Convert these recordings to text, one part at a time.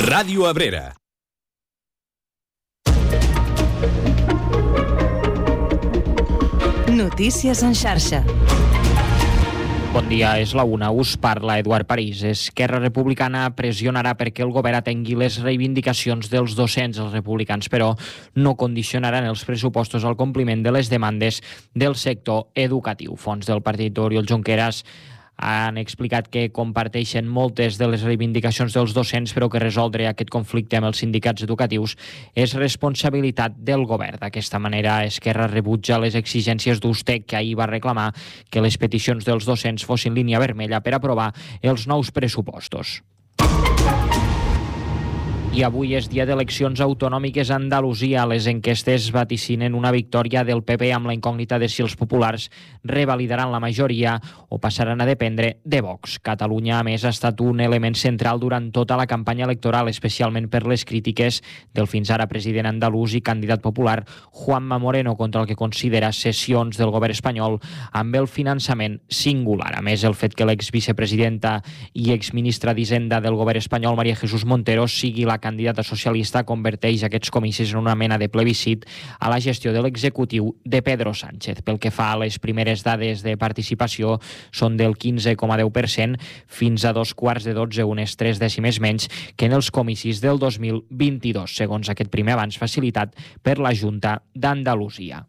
Ràdio Abrera. Notícies en xarxa. Bon dia, és la una. Us parla Eduard París. Esquerra Republicana pressionarà perquè el govern atengui les reivindicacions dels docents. Els republicans, però, no condicionaran els pressupostos al compliment de les demandes del sector educatiu. Fonts del partit Oriol Junqueras han explicat que comparteixen moltes de les reivindicacions dels docents, però que resoldre aquest conflicte amb els sindicats educatius és responsabilitat del govern. D'aquesta manera, Esquerra rebutja les exigències d'Ustec, que ahir va reclamar que les peticions dels docents fossin línia vermella per aprovar els nous pressupostos. I avui és dia d'eleccions autonòmiques a Andalusia. Les enquestes vaticinen una victòria del PP amb la incògnita de si els populars revalidaran la majoria o passaran a dependre de Vox. Catalunya, a més, ha estat un element central durant tota la campanya electoral, especialment per les crítiques del fins ara president andalús i candidat popular Juanma Moreno contra el que considera cessions del govern espanyol amb el finançament singular. A més, el fet que l'exvicepresidenta i exministra d'Hisenda del govern espanyol, María Jesús Montero, sigui la candidata socialista, converteix aquests comicis en una mena de plebiscit a la gestió de l'executiu de Pedro Sánchez. Pel que fa a les primeres dades de participació, són del 15,10% fins a 11:15, unes 3 dècimes menys que en els comicis del 2022, segons aquest primer avanç facilitat per la Junta d'Andalusia.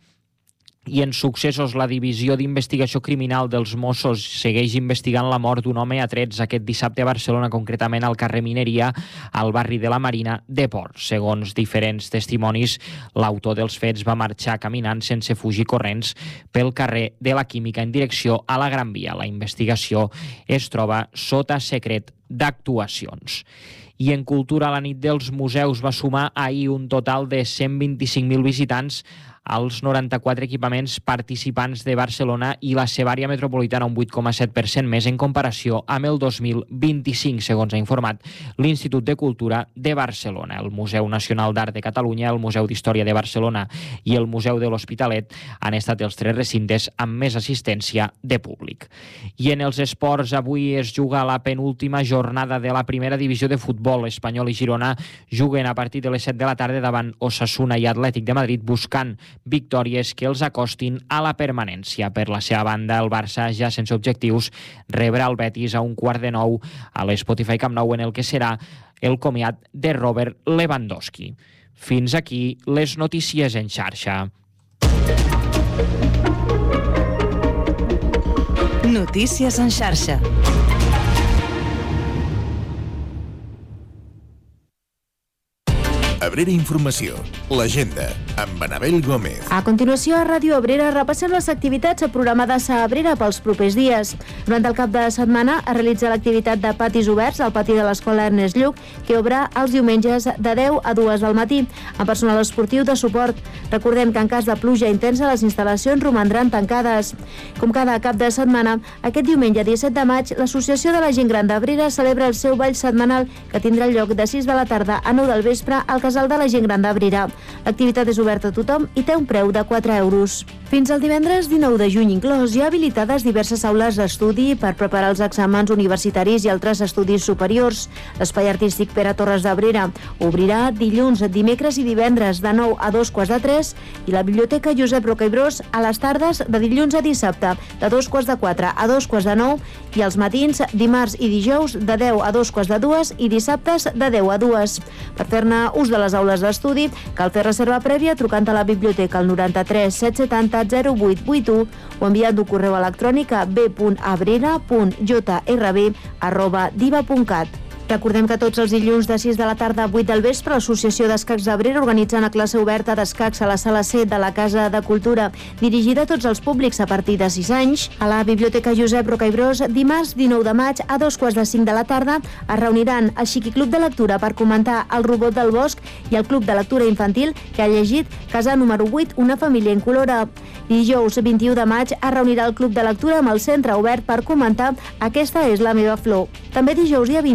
I en successos, la Divisió d'Investigació Criminal dels Mossos segueix investigant la mort d'un home a trets aquest dissabte a Barcelona, concretament al carrer Mineria, al barri de la Marina de Port. Segons diferents testimonis, l'autor dels fets va marxar caminant sense fugir corrents pel carrer de la Química en direcció a la Gran Via. La investigació es troba sota secret d'actuacions. I en cultura, la nit dels museus va sumar ahir un total de 125.000 visitants als 94 equipaments participants de Barcelona i la seva àrea metropolitana, un 8,7% més en comparació amb el 2025, segons ha informat l'Institut de Cultura de Barcelona. El Museu Nacional d'Art de Catalunya, el Museu d'Història de Barcelona i el Museu de l'Hospitalet han estat els 3 recintes amb més assistència de públic. I en els esports, avui es juga la penúltima jornada de la primera divisió de futbol. Espanyol i Girona juguen a partir de les 7 de la tarda davant Osasuna i Atlètic de Madrid, buscant victòries que els acostin a la permanència. Per la seva banda, el Barça, ja sense objectius, rebrà el Betis a 8:45 a l'Spotify Camp Nou, en el que serà el comiat de Robert Lewandowski. Fins aquí les notícies en xarxa. Notícies en xarxa. Abrera Informació, l'agenda, amb Anabel Gómez. A continuació, a Ràdio Abrera repassem les activitats programades a Abrera pels propers dies. Durant el cap de setmana es realitza l'activitat de patis oberts al pati de l'Escola Ernest Lluch, que obre els diumenges de 10 a 2 del matí, amb personal esportiu de suport. Recordem que en cas de pluja intensa les instal·lacions romandran tancades. Com cada cap de setmana, aquest diumenge 17 de maig, l'Associació de la Gent Gran d'Abrera celebra el seu ball setmanal, que tindrà lloc de 6 de la tarda a 9 del vespre al Casal de la Gent Gran d'Abrera. L'activitat és oberta a tothom i té un preu de 4 euros. Fins al divendres 19 de juny inclòs, hi ha habilitades diverses aules d'estudi per preparar els exàmens universitaris i altres estudis superiors. L'Espai Artístic Pere Torres d'Abrera obrirà dilluns, dimecres i divendres de 9 a 2:15 i la Biblioteca Josep Roca i Bros a les tardes de dilluns a dissabte de 2:15 a 2:15 i els matins dimarts i dijous de 10 a 2:15 i dissabtes de 10 a 2. Per fer-ne ús de les aules d'estudi cal fer reserva prèvia trucant a la biblioteca al 93 770 0881 o enviant un correu electrònic a b.abrera.jrb@diva.cat. Recordem que tots els dilluns de 6 de la tarda a 8 del vespre l'Associació d'Escacs d'Abrera organitza una classe oberta d'escacs a la sala C de la Casa de Cultura, dirigida a tots els públics a partir de 6 anys. A la Biblioteca Josep Roca i Bros, dimarts 19 de maig a 2:45 de la tarda es reuniran el Xiqui Club de Lectura per comentar El robot del bosc i el Club de Lectura Infantil, que ha llegit Casa número 8, Una família incolora. Dijous 21 de maig es reunirà el Club de Lectura amb el Centre Obert per comentar Aquesta és la meva flor. També dijous dia 21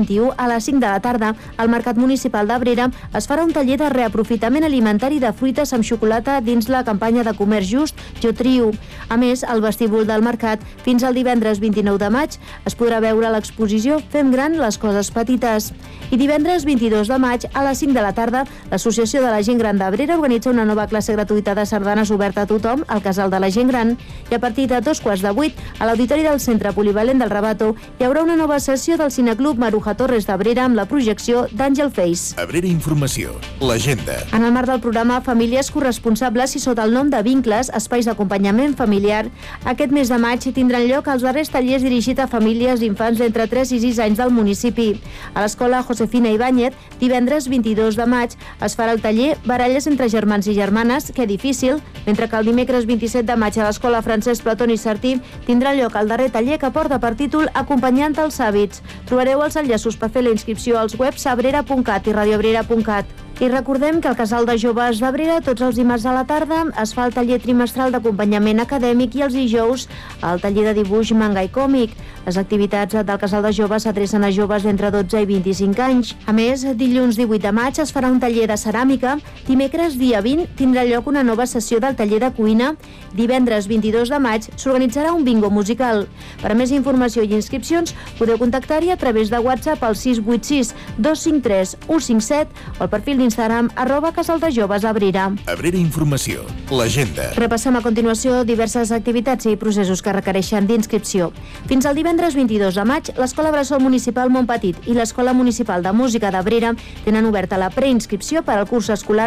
a les 5 de la tarda, al Mercat Municipal d'Abrera es farà un taller de reaprofitament alimentari de fruites amb xocolata dins la campanya de comerç just Jo Trio. A més, al vestíbul del mercat, fins al divendres 29 de maig, es podrà veure l'exposició Fem gran les coses petites. I divendres 22 de maig, a les 5 de la tarda, l'Associació de la Gent Gran d'Abrera organitza una nova classe gratuïta de sardanes oberta a tothom al Casal de la Gent Gran, i a partir de 7:15, a l'Auditori del Centre Polivalent del Rabato, hi haurà una nova sessió del Cineclub Maruja Torres d'Abrera amb la projecció d'Àngel Face. Abrera Informació, l'agenda. En el marc del programa Famílies Corresponsables i sota el nom de Vincles, espais d'acompanyament familiar, aquest mes de maig tindran lloc els darrers tallers dirigits a famílies i infants d'entre 3 i 6 anys del municipi. A l'escola Josefina Ibáñez, divendres 22 de maig, es farà el taller Baralles entre germans i germanes, que difícil, mentre que el dimecres 27 de maig a l'escola Francesc Platoni Sartí tindrà lloc el darrer taller que porta per títol Acompanyant els hàbits. Trobareu els enllaços per fer la inscripció als webs abrera.cat i radioabrera.cat. I recordem que al Casal de Joves d'Abrera tots els dimarts a la tarda es fa el taller trimestral d'acompanyament acadèmic i els dijous el taller de dibuix, manga i còmic. Les activitats del Casal de Joves s'adrecen a joves d'entre 12 i 25 anys. A més, dilluns 18 de maig es farà un taller de ceràmica, dimecres dia 20 tindrà lloc una nova sessió del taller de cuina, divendres 22 de maig s'organitzarà un bingo musical. Per a més informació i inscripcions podeu contactar-hi a través de WhatsApp al 686 253 157 o al perfil d'Instagram @casaldejovesabrera. Abrera Informació, l'agenda. Repassem a continuació diverses activitats i processos que requereixen d'inscripció. Fins al divendres 22 de maig, l'Escola Bressol Municipal Montpetit i l'Escola Municipal de Música d'Abrera tenen oberta la preinscripció per al curs escolar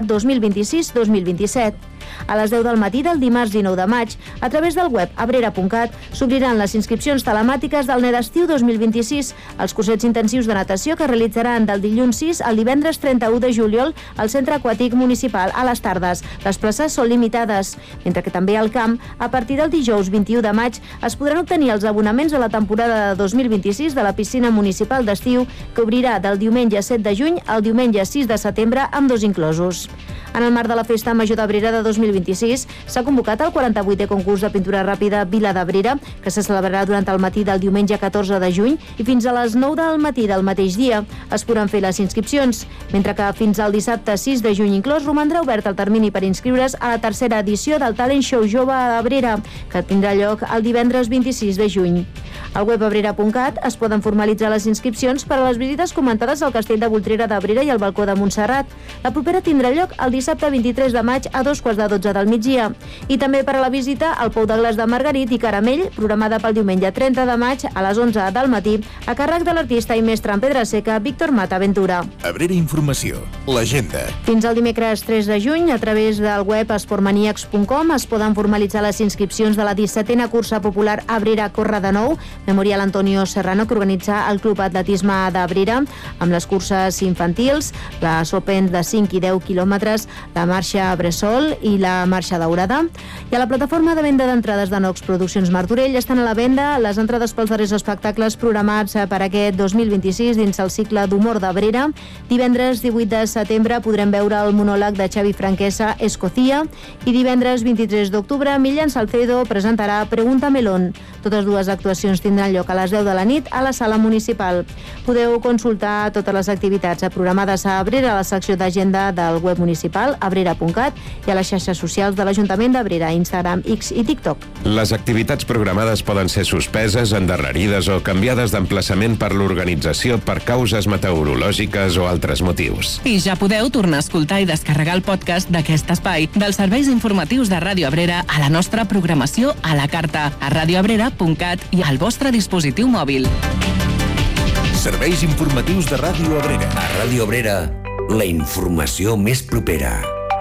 2026-2027. A les 10 del matí del dimarts 19 de maig, a través del web abrera.cat, s'obriran les inscripcions telemàtiques del NED Estiu 2026, els cursets intensius de natació que realitzaran del dilluns 6 al divendres 31 de juliol al Centre Aquàtic Municipal a les tardes. Les places són limitades, mentre que també al camp, a partir del dijous 21 de maig, es podran obtenir els abonaments a la temporada de 2026 de la piscina municipal d'estiu, que obrirà del diumenge 7 de juny al diumenge 6 de setembre, amb 2 inclosos. En el marc de la Festa Major d'Abrera de 2026 s'ha convocat el 48è concurs de pintura ràpida Vila d'Abrera, que se celebrarà durant el matí del diumenge 14 de juny i fins a les 9 del matí del mateix dia. Es podran fer les inscripcions, mentre que fins al dissabte 6 de juny inclòs romandrà obert el termini per inscriure's a la tercera edició del Talent Show Jove d'Abrera, que tindrà lloc el divendres 26 de juny. Al web abrera.cat es poden formalitzar les inscripcions per a les visites comentades al Castell de Voltrera d'Abrera i al Balcó de Montserrat. La propera tindrà lloc el dissabte 23 de maig a 2:15 del migdia. I també per a la visita al Pou de Glaç de Margarit i Caramell, programada pel diumenge 30 de maig a les 11 del matí, a càrrec de l'artista i mestre en pedra seca Víctor Mata Ventura. Abrera Informació, l'agenda. Fins al dimecres 3 de juny, a través del web esportmaniacs.com es poden formalitzar les inscripcions de la 17a cursa popular Abrera Corre de Nou, Memorial Antonio Serrano, que organitza el Club Atletisme d'Abrera, amb les curses infantils, les Open de 5 i 10 quilòmetres, la marxa Bressol i la marxa Daurada. I a la plataforma de venda d'entrades de Nox Produccions Martorell estan a la venda les entrades pels darrers espectacles programats per aquest 2026 dins el cicle d'humor d'Abrera. Divendres 18 de setembre podrem veure el monòleg de Xavi Franquesa, Escocia, i divendres 23 d'octubre Millán Salcedo presentarà Pregunta Melón. Totes dues actuacions tindran lloc a les 10 de la nit a la sala municipal. Podeu consultar totes les activitats programades a Abrera a la secció d'agenda del web municipal abrera.cat i a les xarxes socials de l'Ajuntament d'Abrera, Instagram, X i TikTok. Les activitats programades poden ser suspeses, endarrerides o canviades d'emplaçament per l'organització per causes meteorològiques o altres motius. I ja podeu tornar a escoltar i descarregar el podcast d'aquest espai dels serveis informatius de Ràdio Abrera a la nostra programació a la carta a radioabrera.cat i al vostre dispositiu mòbil. Serveis informatius de Ràdio Abrera. A Ràdio Abrera, la informació més propera.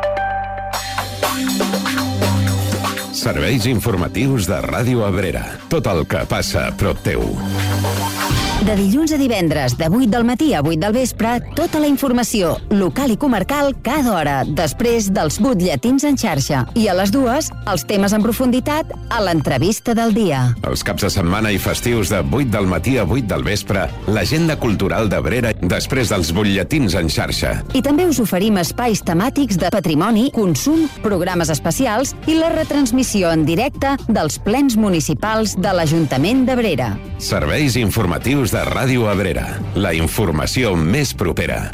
Serveis informatius de Ràdio Abrera. Tot el que passa a prop teu. De dilluns a divendres, de 8 del matí a 8 del vespre, tota la informació local i comarcal cada hora, després dels butlletins en xarxa. I a les 2, els temes en profunditat a l'entrevista del dia. Els caps de setmana i festius de 8 del matí a 8 del vespre, l'agenda cultural d'Abrera després dels butlletins en xarxa. I també us oferim espais temàtics de patrimoni, consum, programes especials i la retransmissió en directe dels plens municipals de l'Ajuntament d'Abrera. Serveis informatius de a Ràdio Abrera, la informació més propera.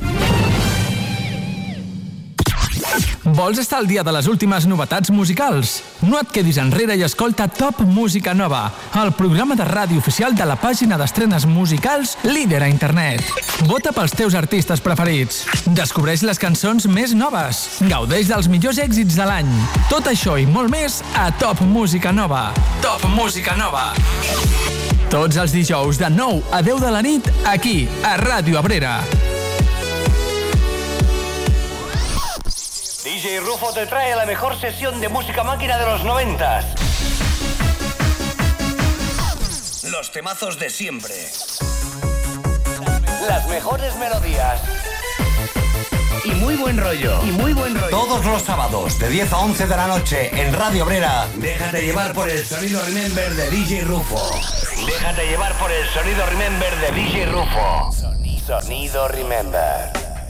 Vols estar al dia de les últimes novetats musicals? No et quedis enrere i escolta Top Música Nova, el programa de ràdio oficial de la pàgina d'estrenes musicals líder a internet. Vota pels teus artistes preferits. Descobreix les cançons més noves. Gaudeix dels millors èxits de l'any. Tot això i molt més a Top Música Nova. Top Música Nova. Tots els dijous de 9 a 10 de la nit, aquí, a Ràdio Abrera. DJ Rufo te trae la mejor sesión de música máquina de los 90s. Los temazos de siempre. Las mejores melodías. Y muy buen rollo. Todos los sábados, de 10 a 11 de la noche, en Radio Abrera. Déjate llevar por el sonido Remember de DJ Rufo. Déjate llevar por el sonido Remember de DJ Rufo. Sonido Remember.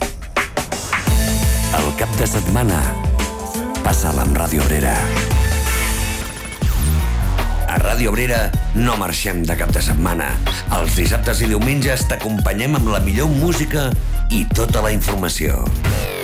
El cap de setmana, passa'l amb Ràdio Abrera. A Ràdio Abrera no marxem de cap de setmana. Els dissabtes i diumenges t'acompanyem amb la millor música i tota la informació.